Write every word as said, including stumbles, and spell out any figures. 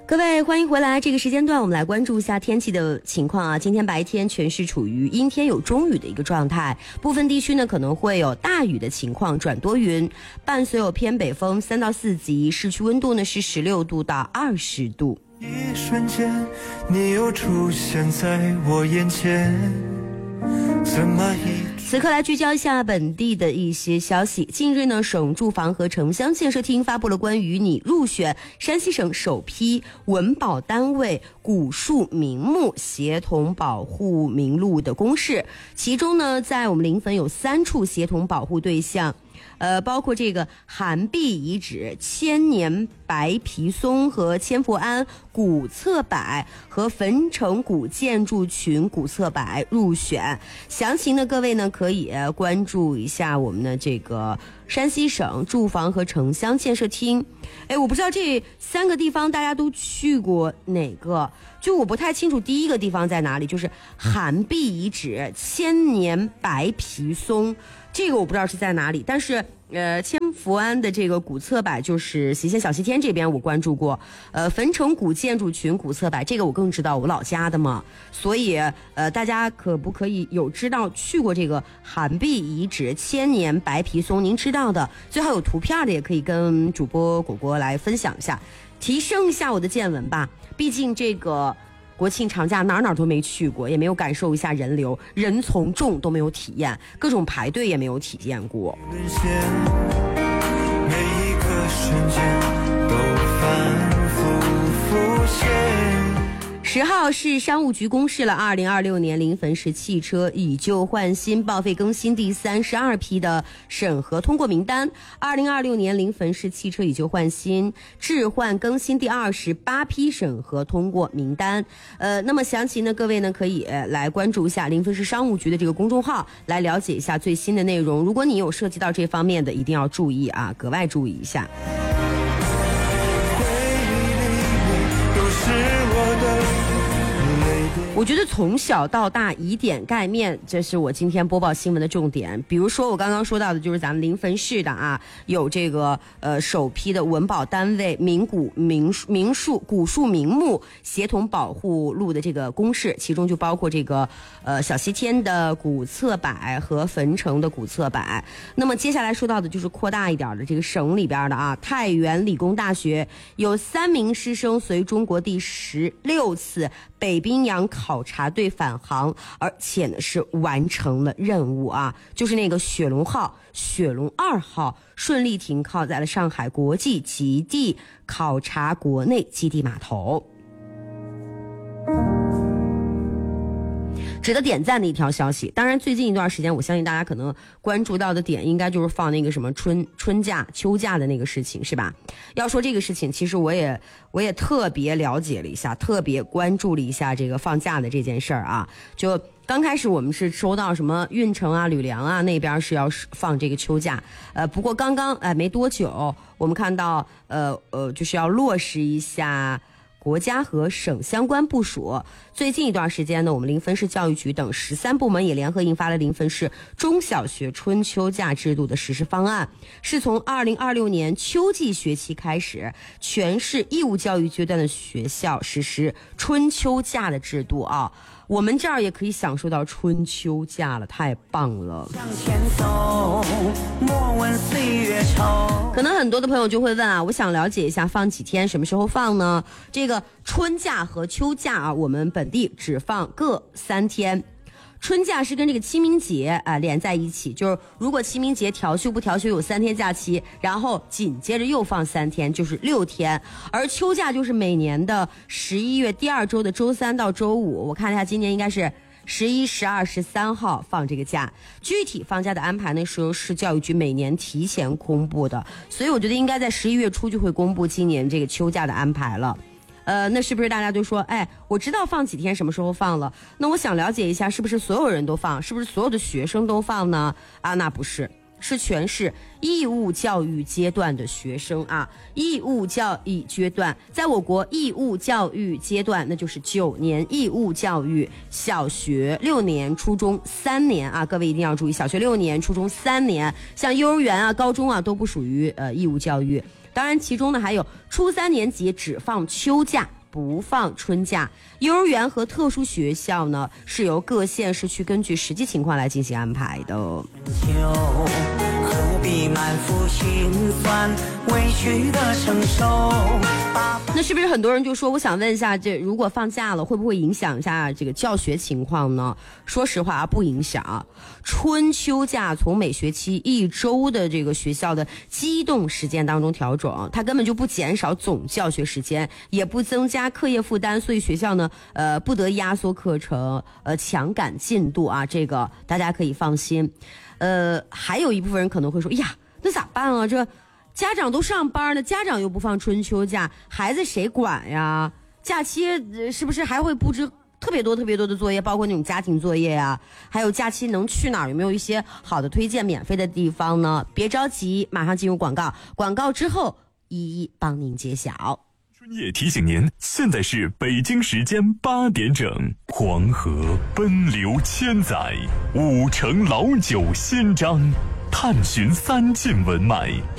各位欢迎回来，这个时间段我们来关注一下天气的情况啊。今天白天全是处于阴天有中雨的一个状态，部分地区呢可能会有大雨的情况转多云，伴随有偏北风三到四级，市区温度呢是十六度到二十度。 一瞬间你又出现在我眼前，怎么一此刻来聚焦一下本地的一些消息。近日呢，省住房和城乡建设厅发布了关于拟入选山西省首批文保单位古树名木协同保护名录的公示，其中呢，在我们临汾有三处协同保护对象。呃，包括这个寒碧遗址、千年白皮松和千佛庵古侧柏和汾城古建筑群古侧柏入选。详情呢，各位呢可以关注一下我们的这个山西省住房和城乡建设厅。哎，我不知道这三个地方大家都去过哪个，就我不太清楚第一个地方在哪里，就是寒碧遗址、千年白皮松。这个我不知道是在哪里，但是呃，千佛庵的这个古侧柏就是隰县小西天这边我关注过，呃，汾城古建筑群古侧柏这个我更知道，我老家的嘛，所以呃，大家可不可以有知道去过这个寒碧遗址、千年白皮松，您知道的，最好有图片的也可以跟主播果果来分享一下，提升一下我的见闻吧，毕竟这个国庆长假哪哪都没去过，也没有感受一下人流，人从众都没有体验，各种排队也没有体验过。 每一个瞬间都反复浮现。 十号市商务局公示了二零二六年临汾市汽车以旧换新报废更新第三十二批的审核通过名单。二零二六年临汾市汽车以旧换新置换更新第二十八批审核通过名单。呃，那么详情呢，各位呢可以来关注一下临汾市商务局的这个公众号，来了解一下最新的内容。如果你有涉及到这方面的，一定要注意啊，格外注意一下。我觉得从小到大以点盖面，这是我今天播报新闻的重点。比如说我刚刚说到的就是咱们临汾市的啊，有这个呃首批的文保单位名古名名树古树名木协同保护录的这个公示，其中就包括这个呃小西天的古侧柏和汾城的古侧柏。那么接下来说到的就是扩大一点的这个省里边的啊，太原理工大学有三名师生随中国第十六次北冰洋考察队返航，而且呢是完成了任务啊，就是那个雪龙号、雪龙二号顺利停靠在了上海国际极地考察国内基地码头。值得点赞的一条消息。当然最近一段时间我相信大家可能关注到的点应该就是放那个什么春春假秋假的那个事情，是吧？要说这个事情，其实我也我也特别了解了一下，特别关注了一下这个放假的这件事儿啊。就刚开始我们是收到什么运城啊、吕梁啊那边是要放这个秋假，呃，不过刚刚呃没多久，我们看到呃呃就是要落实一下国家和省相关部署。最近一段时间呢，我们临汾市教育局等十三部门也联合印发了临汾市中小学春秋假制度的实施方案，是从二零二六年秋季学期开始，全市义务教育阶段的学校实施春秋假的制度啊。我们这儿也可以享受到春秋假了，太棒了。向前走，莫问岁月稠。可能很多的朋友就会问啊，我想了解一下放几天，什么时候放呢？这个春假和秋假啊，我们本地只放各三天。春假是跟这个清明节啊、呃、连在一起，就是如果清明节调休不调休有三天假期，然后紧接着又放三天，就是六天。而秋假就是每年的十一月第二周的周三到周五，我看一下今年应该是十一、十二、十三号放这个假。具体放假的安排呢是由市教育局每年提前公布的，所以我觉得应该在十一月初就会公布今年这个秋假的安排了。呃，那是不是大家就说，哎，我知道放几天，什么时候放了？那我想了解一下，是不是所有人都放？是不是所有的学生都放呢？啊，那不是，是全市义务教育阶段的学生啊。义务教育阶段，在我国义务教育阶段，那就是九年义务教育，小学六年，初中三年啊。各位一定要注意，小学六年，初中三年，像幼儿园啊、高中啊都不属于呃义务教育。当然其中呢还有初三年级只放秋假， 不放春假。幼儿园和特殊学校呢，是由各县市去根据实际情况来进行安排的。 何必满腹心酸委屈的承受。 那是不是很多人就说，我想问一下，这如果放假了会不会影响一下这个教学情况呢？说实话不影响。春秋假从每学期一周的这个学校的机动时间当中调整，它根本就不减少总教学时间，也不增加课业负担，所以学校呢呃不得压缩课程，呃强赶进度啊，这个大家可以放心。呃还有一部分人可能会说，呀那咋办啊，这家长都上班呢，家长又不放春秋假，孩子谁管呀？假期、呃、是不是还会布置特别多特别多的作业，包括那种家庭作业呀？还有假期能去哪儿？有没有一些好的推荐免费的地方呢？别着急，马上进入广告，广告之后一一帮您揭晓。 春夜提醒您，现在是北京时间八点整。黄河奔流千载，五城老酒新章，探寻三晋文脉。